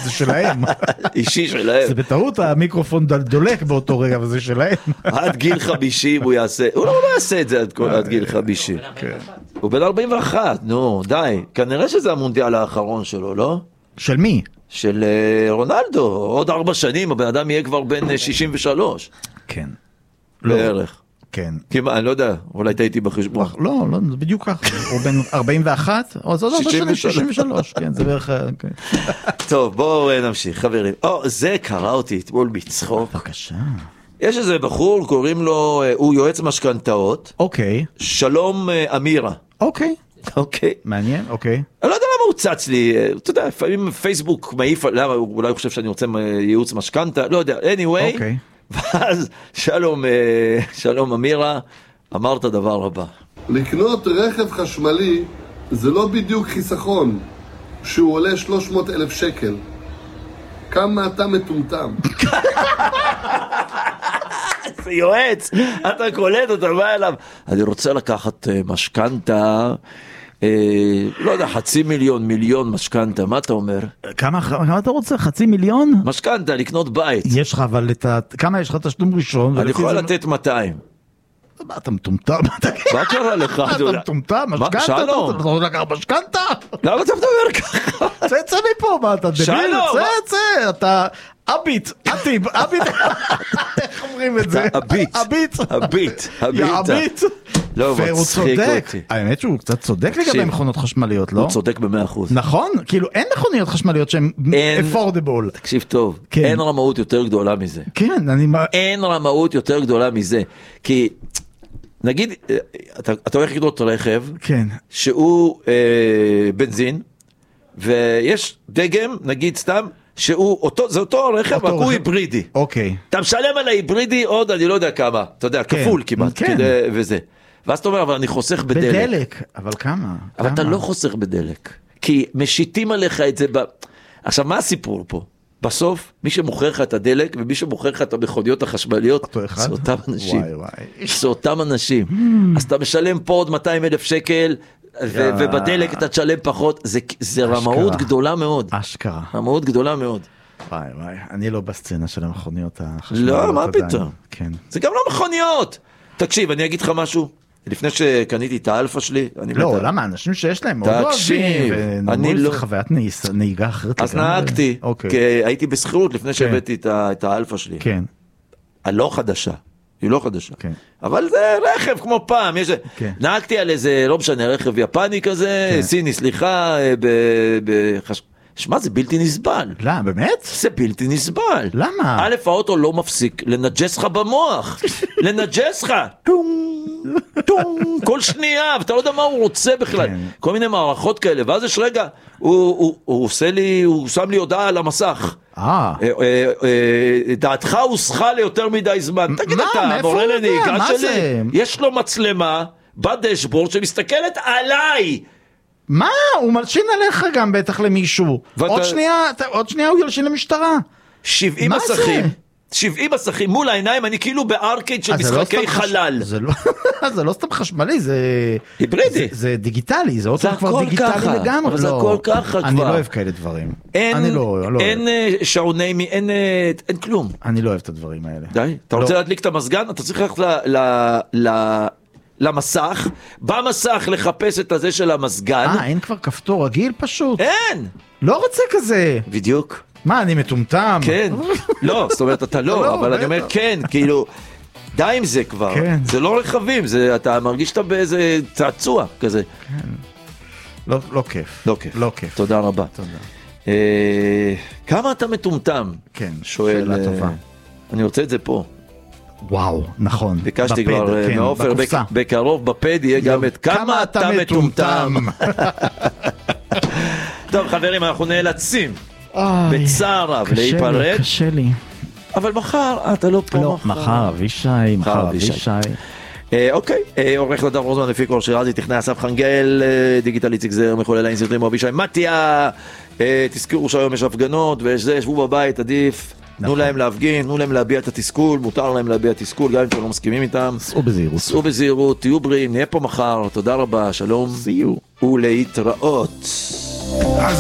זה שלהם. אישי שלהם. זה בטעות, המיקרופון דולק באותו רגע, וזה שלהם. עד גיל 50 הוא יעשה, הוא לא יעשה את זה עד גיל 50. הוא בן 41, נו, די. כנראה שזה המונדיאל האחרון שלו, לא? של מי? של רונלדו. עוד 4 שנים, הבן אדם יהיה כבר בן 63. כן. בערך. כן. כמעט, אני לא יודע, אולי טעיתי בחשבון. לא, זה בדיוק ככה. הוא בן 41, או זה עוד 63, כן, זה בערך... טוב, בואו נמשיך, חברים. זה קרא אותי אתמול בצחוק. בבקשה. יש איזה בחור, קוראים לו, הוא יועץ משכנתאות. אוקיי. שלום אמירה. אוקיי. אוקיי. מעניין, אוקיי. אני לא יודע למה הוא צץ לי, אתה יודע, לפעמים פייסבוק מעיף, למה, אולי הוא חושב שאני רוצה ייעוץ משכנתה, לא יודע, anyway. אוקיי. ואז שלום אמירה אמר את הדבר הבא. לקנות רכב חשמלי זה לא בדיוק חיסכון שהוא עולה 300,000 שקל. כמה אתה מטומטם. זה יועץ, אתה קולט, אתה בא אליו. אני רוצה לקחת משכנתה, לא יודע, 500,000, מיליון משכנתה, מה אתה אומר? כמה אתה רוצה? 500,000? משכנתה, לקנות בית. יש לך, אבל כמה יש לך תשלום ראשון? אני יכול לתת 200. מה אתה מטומטם? מה קרה לך? אתה מטומטם? משכנתה? אתה רוצה לקחת משכנתה? למה אתה מדבר ככה? צא מפה, מה אתה דביל? צא, אתה... אביט, איך אומרים את זה? אביט. לא, מצחיק אותי. האמת שהוא קצת צודק לגבי מכונות חשמליות, לא? הוא צודק ב100%. נכון? כאילו אין מכוניות חשמליות שהן affordable. תקשיב טוב, אין רמאות יותר גדולה מזה. כן, אין רמאות יותר גדולה מזה. כי, נגיד, אתה הולך לקנות רכב, שהוא בנזין, ויש דגם, נגיד סתם, זה אותו רכב, רק הוא היברידי. אוקיי. אתה משלם על ההיברידי עוד, אני לא יודע כמה, אתה יודע, כפול כמעט, וזה. ואז אתה אומר, אבל אני חוסך בדלק. בדלק, אבל כמה? אבל אתה לא חוסך בדלק, כי משיתים עליך את זה עכשיו, מה הסיפור פה? בסוף, מי שמוכר לך את הדלק, ומי שמוכר לך את המכוניות החשמליות, זה אותם אנשים. זה אותם אנשים. אז אתה משלם פה עוד 200,000 שקל, ובדלק אתה תשלם פחות, זה רמאות גדולה מאוד. אשכרה. רמאות גדולה מאוד. וואי, אני לא בסצנה של המכוניות החשמליות. לא, מה פתאום? זה גם לא מכוניות. תקשיב, אני אגיד לך משהו. לפני שקניתי את האלפה שלי, לא, למה? אנשים שיש להם מאוד אוהבים, ונאמרו זה חוויית נהיגה אחרת. אז נהגתי, כי הייתי בסחירות לפני שהבאתי את האלפה שלי. כן. הלא חדשה. היא לא חדשה. אבל זה רכב כמו פעם. נהגתי על איזה, לא משנה, רכב יפני כזה, סיני, סליחה, שמע, זה בלתי נסבל. למה, באמת? זה בלתי נסבל. למה? א', האוטו לא מפסיק לנג'ס לך במוח. לנג'ס לך. טום, כל שנייה, ואתה לא יודע מה הוא רוצה בכלל. כל מיני מערכות כאלה, ואז יש רגע, הוא שם לי הודעה על המסך. דעתך הוסחה ליותר מדי זמן. תגיד, אתה מורה לנהיגה שלי? יש לו מצלמה בדשבורד שמסתכלת עליי. מה? הוא מלשין עליך גם בטח למישהו. עוד שנייה הוא ילשין למשטרה. 70 מסכים מול העיניים, אני כאילו בארקייד של משחקי חלל. זה לא סתם חשמלי, זה היברידי. זה דיגיטלי, זה אוטו כבר דיגיטלי לגמרי. זה הכל ככה כבר. אני לא אוהב כאלה דברים. אין שעוני, אין כלום. אני לא אוהב את הדברים האלה. די, אתה רוצה להדליק את המזגן? אתה צריך ללכת למסך, במסך לחפש את הזה של המזגן. אין כבר כפתור רגיל פשוט? אין! לא רוצה כזה. בדיוק. מה, אני מטומטם? כן. לא, זאת אומרת, אתה לא, אבל אני אומר כן, כאילו, די עם זה כבר. זה לא רכבים, אתה מרגיש שאתה באיזה צעצוע כזה. לא כיף. לא כיף. תודה רבה. תודה. כמה אתה מטומטם? כן, שאלה טובה. אני רוצה את זה פה. וואו, נכון. ביקשתי כבר מאופר, בקרוב בפד יהיה גם את כמה אתה מטומטם. טוב חברים, אנחנו נאלצים בצער רב להיפרד. קשה לי. אבל מחר, אתה לא פה. לא, מחר אבישי. אוקיי, עורך נדב רוזמן לפי כל שירזי, טכנאי אסף חנגל, דיגיטל איציק זר, מחולל האינסרטים אבישי מתיה. תזכרו שהיום יש הפגנות ויש זה, שבו בבית, עדיף. תנו להם להפגין, תנו להם להביע את התסכול, מותר להם להביע תסכול, גם אם אתם לא מסכימים איתם. סעו בזהירות, תהיו בריאים, נהיה פה מחר, תודה רבה, שלום ולהתראות.